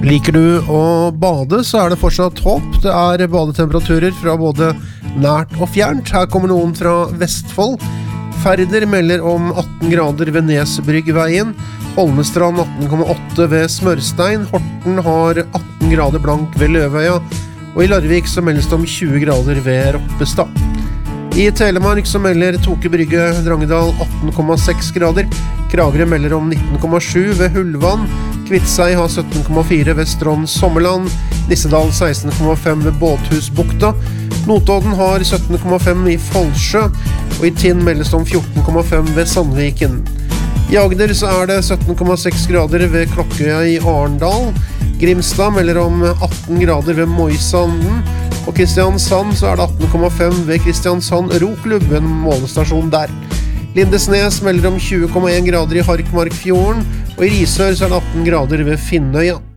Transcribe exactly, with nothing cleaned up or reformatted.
Liker du å bade, så er det fortsatt håp. Det er badetemperaturer fra både nært og fjernt. Her kommer noen fra Vestfold. Færder melder om atten grader ved Nesbryggveien. Holmestrand atten komma åtte ved Smørstein. Horten har atten grader blank ved Løvøya. Og i Larvik så meldes det om tjue grader ved Roppestad. I Telemark så melder Toke Brygge Drangedal atten komma seks grader. Kragerø melder om nitten komma sju ved Hullvann. Kvitsei har sytten komma fire ved Strond Sommerland. Nissedal seksten komma fem ved Båthusbukta. Notodden har sytten komma fem i Folsjø. Og i Tinn meldes det om fjorten komma fem ved Sandviken. I Agder så er det sytten komma seks grader ved Klokkøya i Arendal. Grimstad melder om atten grader ved Moisanden. Og Kristiansand så er det atten komma fem ved Kristiansand Roklubb, en målestasjon der. Lindesnes melder om tjue komma en grader i Harkmarkfjorden, og i Risør så er det atten grader ved Finnøya.